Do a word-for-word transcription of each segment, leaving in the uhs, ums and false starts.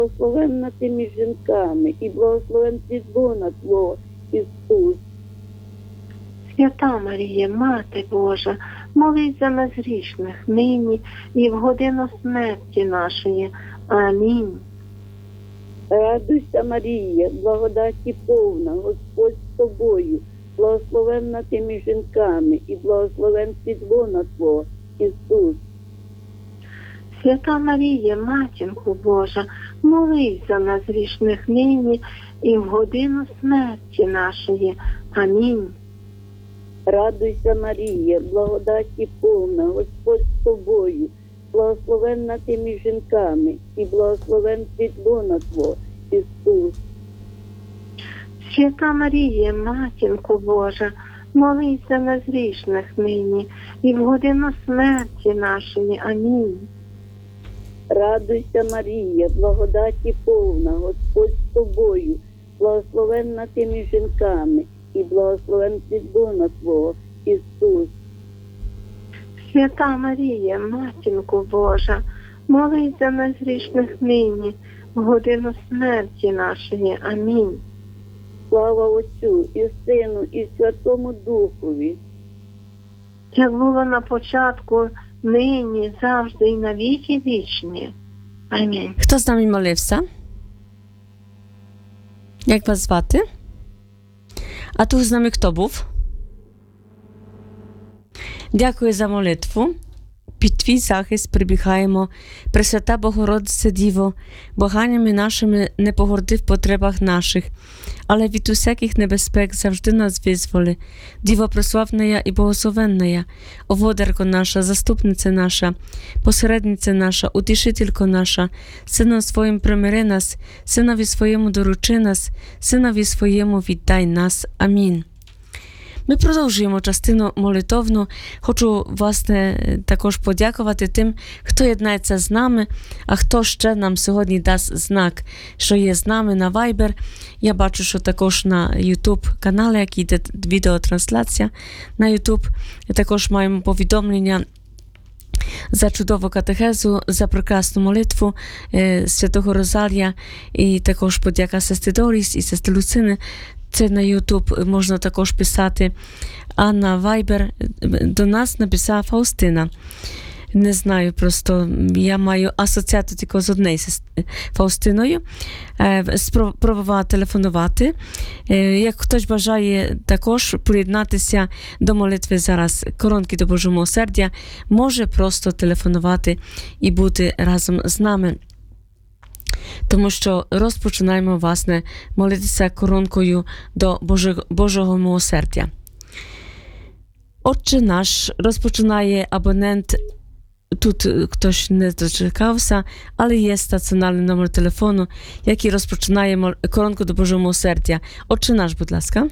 Благословенна ти між жінками, і благословен плід лона Твого, Ісус. Свята Марія, Мати Божа, молись за нас грішних, нині і в годину смерті нашої. Амінь. Радуйся, Марія, благодаті повна, Господь з тобою, благословенна ти між жінками, і благословен плід лона Твого, Ісус. Свята Марія, Матінко Божа, молись за нас грішних нині і в годину смерті нашої. Амінь. Радуйся, Марія, благодаті повна, Господь з тобою, благословенна ти між жінками, і благословен плід лона Твого, Ісус. Свята Марія, Матінко Божа, молись за нас грішних нині і в годину смерті нашої. Амінь. Радуйся, Марія, благодаті повна, Господь з тобою, благословенна ти між жінками, і благословен плід лона Твого, Ісус. Свята Марія, Матінко Божа, молись за нас грішних нині в годину смерті нашої. Амінь. Слава Отцю і Сину, і Святому Духові. Як було на початку, нині, завжди і на віки вічні. Амінь. Хто з нами молився? Як вас звати? А тут з нами хто був? Дякую за молитву. Під твій захист прибігаємо. Пресвята Богородице Діво, благаннями нашими не погорди в потребах наших, але від усяких небезпек завжди нас визволи. Діво прославная і благословенная, оводарко наша, заступниця наша, посередниця наша, утішителько наша, Сином своїм примири нас, Синові своєму доручи нас, Синові своєму віддай нас. Амінь. Ми продовжуємо частину молитовну. Хочу, власне, також подякувати тим, хто єднається з нами, а хто ще нам сьогодні дасть знак, що є з нами на Viber. Я бачу, що також на YouTube-каналі, як йде відеотрансляція на YouTube. Також маємо повідомлення за чудову катехезу, за прекрасну молитву е, Святого Розалія, і також подяка сестри Доріс і сестри Люцини. Це на YouTube можна також писати. А на Viber до нас написала Фаустина. Не знаю, просто я маю асоціацію тільки з однією Фаустиною. Спробувала телефонувати. Як хтось бажає також приєднатися до молитви зараз коронки до Божого милосердя, може просто телефонувати і бути разом з нами. Тому що розпочинаємо, власне, молитися коронкою до Божого, Божого милосердя. Отче наш, розпочинає абонент, тут хтось не дочекався, але є стаціонарний номер телефону, який розпочинає коронку до Божого милосердя. Отче наш, будь ласка.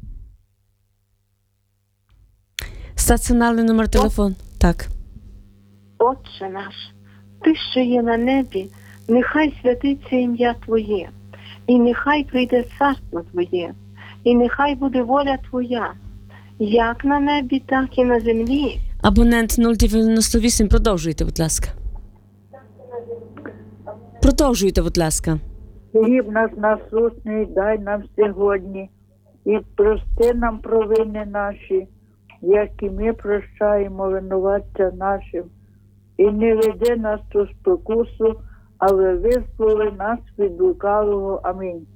Стаціонарний номер телефону. Так. Отче наш, ти, що є на небі, нехай святиться ім'я Твоє, і нехай прийде царство Твоє, і нехай буде воля Твоя, як на небі, так і на землі. Абонент нуль дев'яносто вісім, продовжуйте, будь ласка. Продовжуйте, будь ласка. Хліб наш насущний дай нам сьогодні, і прости нам провини наші, як і ми прощаємо винуватцям нашим. І не веди нас у спокусу, але визволи нас від лукавого. Амінь.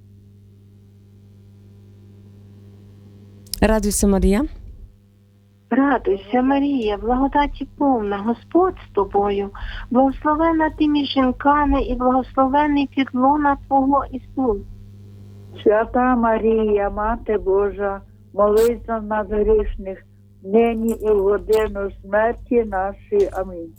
Радуйся, Марія. Радуйся, Марія, благодаті повна, Господь з тобою, благословена ти між жінками і благословений плід лона Твого, Ісус. Свята Марія, Мати Божа, молись за нас грішних, нині і в годину смерті нашої. Амінь.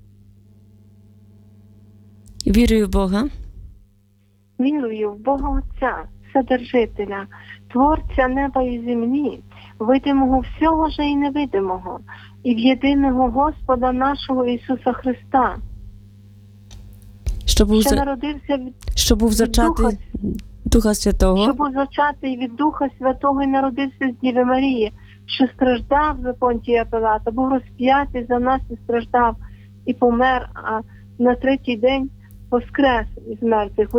Вірую в Бога. Вірую в Бога Отця, Вседержителя, Творця неба і землі, видимого всього же і невидимого, і в єдиного Господа нашого Ісуса Христа, Що був, що за... народився від, що був від зачатий Духа, Духа Святого, що був зачатий від Духа Святого і народився з Діви Марії, що страждав за Понтія Пилата, був розп'ятий за нас і страждав, і помер, а на третій день воскрес із мертвих.